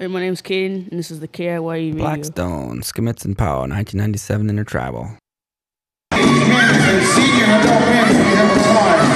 Hey, my name's Caden, and this is the KIYE video. Blackstone, Skimmets and Powell, 1997 Intertribal. Senior adult men, we have a time.